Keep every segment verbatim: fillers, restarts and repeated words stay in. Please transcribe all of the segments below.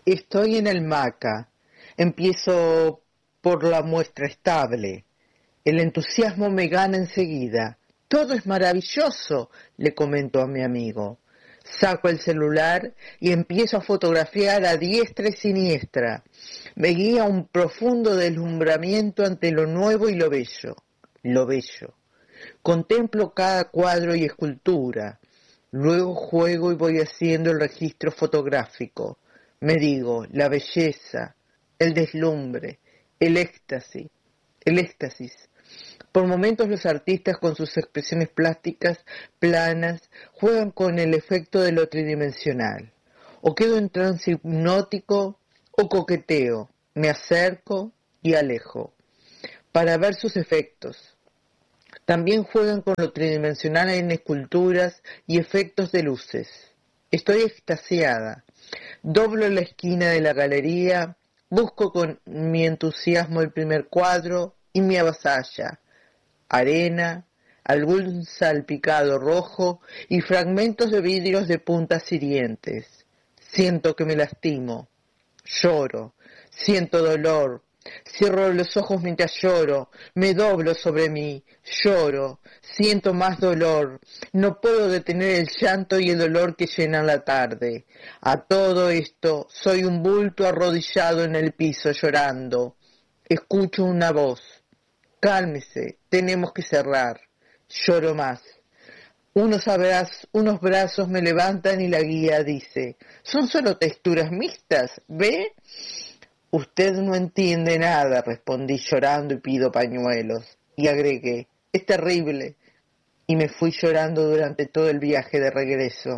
Estoy en el Maca. Empiezo por la muestra estable. El entusiasmo me gana enseguida. Todo es maravilloso, le comento a mi amigo. Saco el celular y empiezo a fotografiar a diestra y siniestra. Me guía un profundo deslumbramiento ante lo nuevo y lo bello. Lo bello. Contemplo cada cuadro y escultura. Luego juego y voy haciendo el registro fotográfico. Me digo, la belleza, el deslumbre, el éxtasis, el éxtasis. Por momentos los artistas con sus expresiones plásticas planas juegan con el efecto de lo tridimensional. O quedo en trance hipnótico o coqueteo, me acerco y alejo, para ver sus efectos. También juegan con lo tridimensional en esculturas y efectos de luces. Estoy extasiada. Doblo la esquina de la galería, busco con mi entusiasmo el primer cuadro y me avasalla. Arena, algún salpicado rojo y fragmentos de vidrios de puntas hirientes. Siento que me lastimo. Lloro. Siento dolor. Cierro los ojos mientras lloro. Me doblo sobre mí. Lloro. Siento más dolor. No puedo detener el llanto y el dolor que llenan la tarde. A todo esto, soy un bulto arrodillado en el piso llorando. Escucho una voz. Cálmese, tenemos que cerrar. Lloro más. Unos, abraz- unos brazos me levantan y la guía dice, son solo texturas mixtas, ¿ve? Usted no entiende nada, respondí llorando y pido pañuelos. Y agregué, es terrible. Y me fui llorando durante todo el viaje de regreso.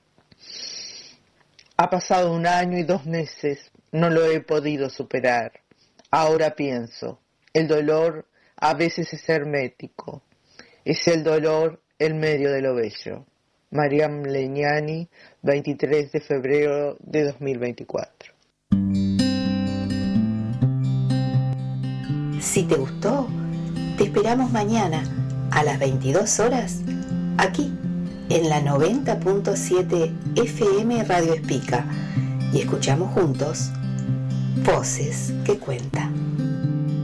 Ha pasado un año y dos meses, no lo he podido superar. Ahora pienso, el dolor a veces es hermético. Es el dolor el medio de lo bello. Mariam Leñani, veintitrés de febrero de dos mil veinticuatro. Si te gustó, te esperamos mañana a las veintidós horas, aquí en la noventa punto siete F M Radio Espica, y escuchamos juntos Voces que Cuentan.